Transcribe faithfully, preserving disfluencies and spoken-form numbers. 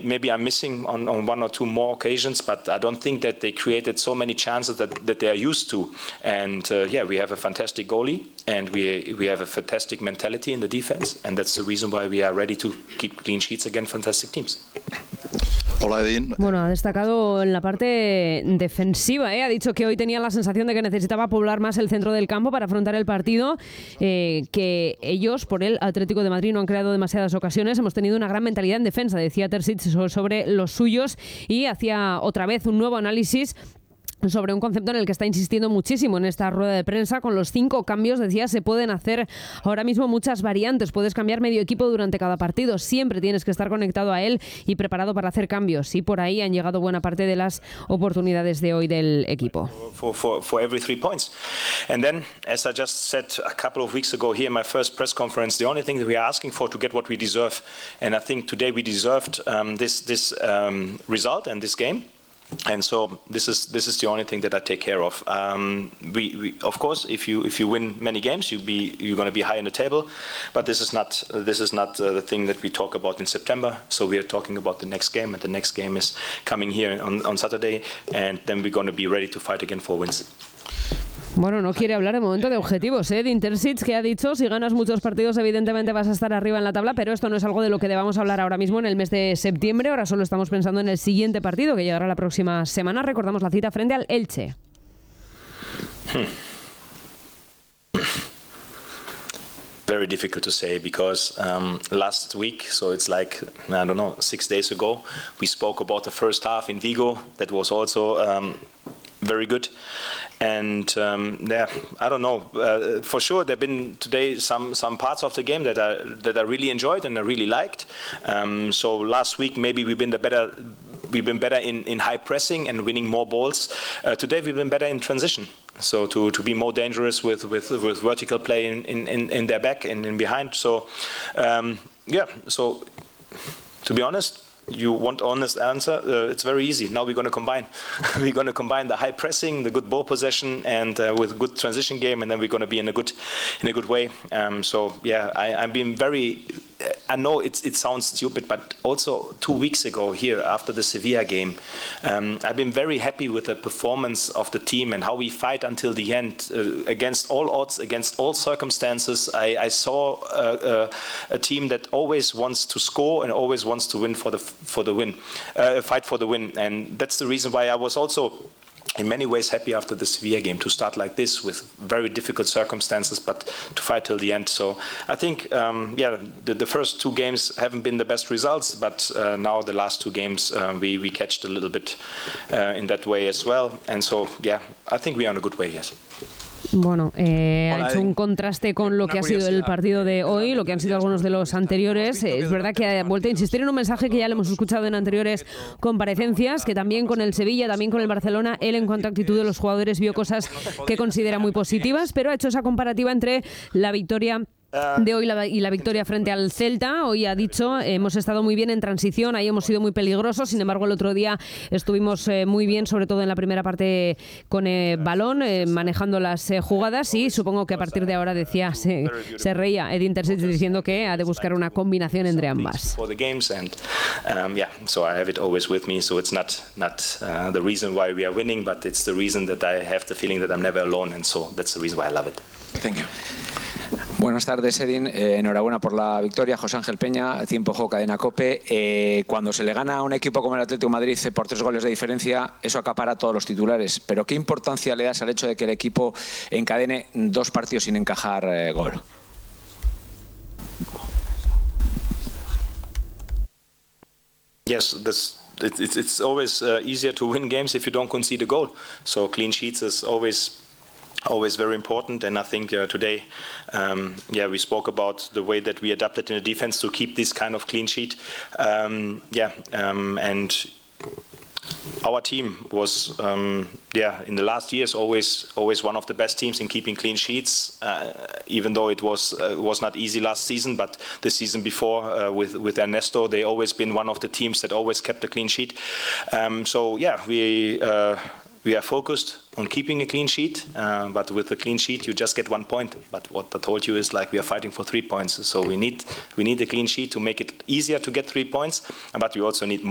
maybe I'm missing on, on one or two more occasions, but I don't think that they created so many chances that, that they are used to. And uh, yeah, we have a fantastic goalie, and we we have a fantastic mentality in the defense, and that's the reason why we are ready to keep clean sheets against fantastic teams. Hola, Edín. Bueno, ha destacado en la parte defensiva, ¿eh? Ha dicho que hoy tenía la sensación de que necesitaba poblar más el centro del campo para afrontar el partido, eh, que ellos, por el Atlético de Madrid, no han creado demasiadas ocasiones. Hemos tenido una gran mentalidad en defensa, decía Terzic sobre los suyos, y hacía otra vez un nuevo análisis sobre un concepto en el que está insistiendo muchísimo en esta rueda de prensa. Con los cinco cambios, decía, se pueden hacer ahora mismo muchas variantes. Puedes cambiar medio equipo durante cada partido. Siempre tienes que estar conectado a él y preparado para hacer cambios. Y por ahí han llegado buena parte de las oportunidades de hoy del equipo. For, for, for every three points. And then, as I just said a couple of weeks ago here in my first press conference, the only thing that we are asking for to get what we deserve. And I think today we deserved um, this, this um, result and this game. And so this is this is the only thing that I take care of. Um, we, we of course, if you if you win many games, you be you're going to be high in the table. But this is not uh, this is not uh, the thing that we talk about in September. So we are talking about the next game, and the next game is coming here on, on Saturday, and then we're going to be ready to fight again for wins. Bueno, no quiere hablar de momento de objetivos, ¿eh? Edin Terzic, que ha dicho, si ganas muchos partidos, evidentemente vas a estar arriba en la tabla, pero esto no es algo de lo que debamos hablar ahora mismo en el mes de septiembre. Ahora solo estamos pensando en el siguiente partido, que llegará la próxima semana. Recordamos la cita frente al Elche. Hmm. Very difficult to say, because um, last week, so it's like, I don't know, six days ago, we spoke about the first half in Vigo. That was also um, very good. And um, yeah, I don't know. Uh, for sure, there've been today some some parts of the game that I that I really enjoyed and I really liked. Um, so last week maybe we've been the better. We've been better in, in high pressing and winning more balls. Uh, today we've been better in transition. So to, to be more dangerous with with, with vertical play in, in, in their back and in behind. So um, yeah. So to be honest, you want honest answer, uh, it's very easy. Now we're going to combine. We're going to combine the high pressing, the good ball possession, and uh, with good transition game, and then we're going to be in a good, in a good way. Um, so yeah, I, I'm being very. I know it's, it sounds stupid, but also two weeks ago here after the Sevilla game, um, I've been very happy with the performance of the team and how we fight until the end uh, against all odds, against all circumstances. I, I saw uh, uh, a team that always wants to score and always wants to win for the for the win, uh, fight for the win, and that's the reason why I was also in many ways happy after the Sevilla game to start like this with very difficult circumstances, but to fight till the end. So I think, um, yeah, the, the first two games haven't been the best results, but uh, now the last two games uh, we, we catched a little bit uh, in that way as well. And so, yeah, I think we are on a good way, yes. Bueno, eh, ha hecho un contraste con lo que ha sido el partido de hoy, lo que han sido algunos de los anteriores. Es verdad que ha vuelto a insistir en un mensaje que ya le hemos escuchado en anteriores comparecencias, que también con el Sevilla, también con el Barcelona, él en cuanto a actitud de los jugadores vio cosas que considera muy positivas, pero ha hecho esa comparativa entre la victoria de hoy y la victoria frente al Celta. Hoy ha dicho, hemos estado muy bien en transición, ahí hemos sido muy peligrosos, sin embargo el otro día estuvimos eh, muy bien, sobre todo en la primera parte con el balón, eh, manejando las eh, jugadas, y supongo que a partir de ahora, decía, se, se reía Edin Terzic diciendo que ha de buscar una combinación entre ambas. Um, yeah, so I have it always with me, so it's not not uh, the reason why we are winning, but it's the reason that I have the feeling that I'm never alone, and so that's the reason why I love it. Thank you. Buenas tardes, Edin. Eh, enhorabuena por la victoria. José Ángel Peña, Tiempo Juego, Cadena COPE. Eh, cuando se le gana a un equipo como el Atlético de Madrid por tres goles de diferencia, eso acapara todos los titulares. Pero ¿qué importancia le das al hecho de que el equipo encadene dos partidos sin encajar eh, gol? Yes, this, it, it's, it's always uh, easier to win games if you don't concede a goal. So clean sheets is always always very important, and I think uh, today, um, yeah, we spoke about the way that we adapted in the defense to keep this kind of clean sheet. Um, yeah, um, and our team was, um, yeah, in the last years always always one of the best teams in keeping clean sheets. Uh, even though it was uh, was not easy last season, but the season before uh, with with Ernesto, they always been one of the teams that always kept a clean sheet. Um, so yeah, we. Uh, We are focused on keeping a clean sheet, uh, but with a clean sheet you just get one point. But what I told you is like we are fighting for three points. So we need we need a clean sheet to make it easier to get three points, but we also need more.